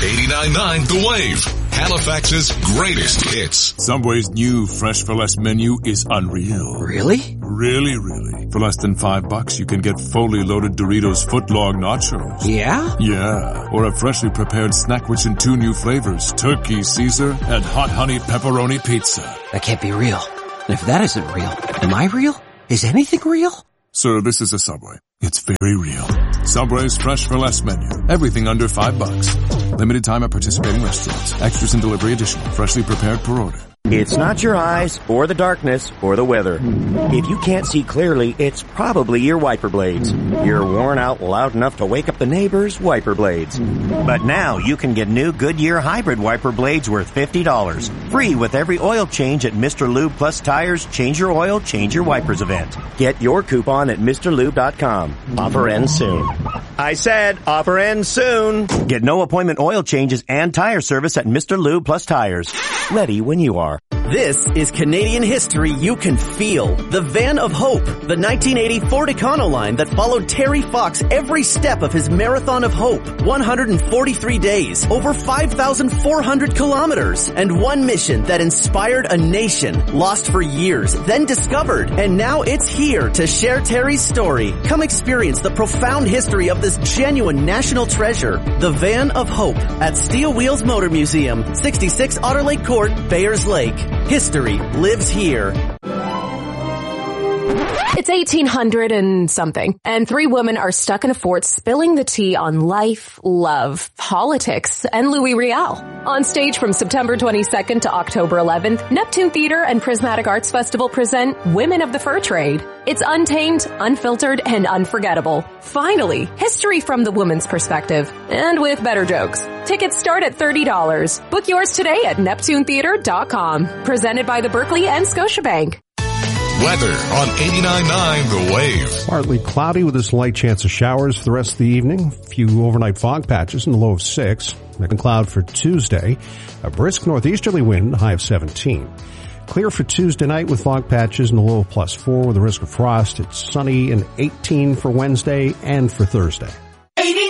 89.9 The Wave, Halifax's greatest hits. Subway's new Fresh for Less menu is unreal. Really? Really, really. For less than $5, you can get fully loaded Doritos footlong nachos. Yeah? Yeah. Or a freshly prepared Snackwich in 2 new flavors, Turkey Caesar and Hot Honey Pepperoni Pizza. That can't be real. And if that isn't real, am I real? Is anything real? Sir, this is a Subway. It's very real. Subway's Fresh for Less menu. Everything under $5. Limited time at participating restaurants. Extras and delivery additional. Freshly prepared per order. It's not your eyes, or the darkness, or the weather. If you can't see clearly, it's probably your wiper blades. You're worn out loud enough to wake up the neighbors' wiper blades. But now you can get new Goodyear hybrid wiper blades worth $50. Free with every oil change at Mr. Lube Plus Tires Change Your Oil, Change Your Wipers event. Get your coupon at MrLube.com. Offer ends soon. I said offer ends soon. Get no appointment oil changes and tire service at Mr. Lube Plus Tires. Ready when you are. This is Canadian history you can feel. The Van of Hope, the 1980 Ford Econoline that followed Terry Fox every step of his Marathon of Hope. 143 days, over 5,400 kilometers, and one mission that inspired a nation. Lost for years, then discovered, and now it's here to share Terry's story. Come experience the profound history of this genuine national treasure. The Van of Hope at Steel Wheels Motor Museum, 66 Otter Lake Court, Bayers Lake. History lives here. It's 1800 and something, and 3 women are stuck in a fort spilling the tea on life, love, politics, and Louis Riel. On stage from September 22nd to October 11th, Neptune Theatre and Prismatic Arts Festival present Women of the Fur Trade. It's untamed, unfiltered, and unforgettable. Finally, history from the woman's perspective, and with better jokes. Tickets start at $30. Book yours today at NeptuneTheatre.com. Presented by the Berkeley and Scotiabank. Weather on 89.9 The Wave. Partly cloudy with a slight chance of showers for the rest of the evening. A few overnight fog patches in the low of 6. Next cloud for Tuesday. A brisk northeasterly wind, high of 17. Clear for Tuesday night with fog patches in the low of +4 with a risk of frost. It's sunny and 18 for Wednesday and for Thursday.